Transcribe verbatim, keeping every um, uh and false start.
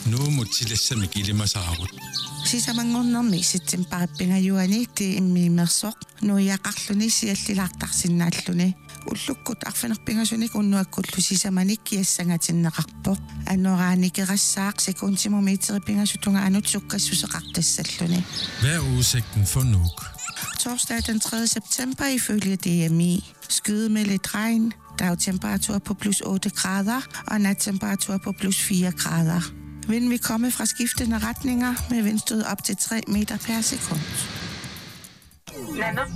nuumutsilissami kilimasaarut sisamanngornermi sitsimparippiнгаюани tiimmiimерсоq nuiaqarluni siallilaartarsinnaalluni уллуккут арфинерпингасуник уннуаккуллу сисаманик киассангаатиннеқарпоқ аннорааникерассаақ секундтимометрипингасутунга анут суккассусеқартассаллуни. Hvad er udsigten for Nuuk? Torsdag den tredje september ifølge D M I. Skyde med lidt regn, dagtemperatur på plus otte grader og nattemperatur på plus fire grader. Vinden vil komme fra skiftende retninger med vindstød op til tre meter per sekund.